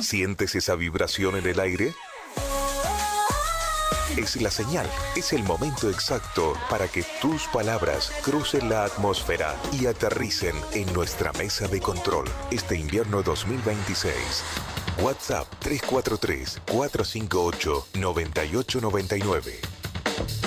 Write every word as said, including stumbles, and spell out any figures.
¿Sientes esa vibración en el aire? Es la señal, es el momento exacto para que tus palabras crucen la atmósfera y aterricen en nuestra mesa de control este invierno dos mil veintiséis. WhatsApp tres cuatro tres, cuatro cinco ocho, nueve ocho nueve nueve.